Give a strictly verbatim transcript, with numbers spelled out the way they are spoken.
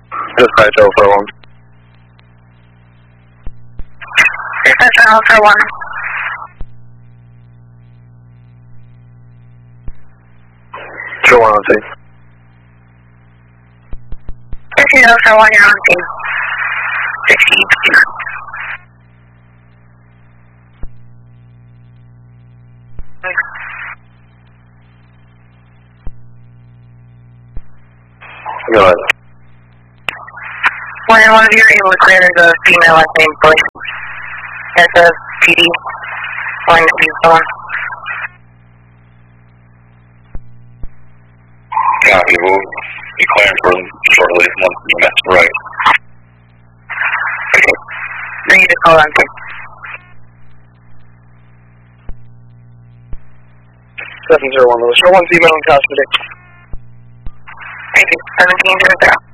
Dispatch oh four one. Dispatch oh four one. Sure one on scene. fifteen oh four one, you're on scene. sixteen fifty-nine. Go ahead. When one of you are able to clear the female last name, please. As a P D. One that leaves the one. Copy, we'll be clearing for them shortly once you mess right. Okay. Then you just call on please. seven zero one, show one female in cosmetic. Thank you. seventeen zero zero.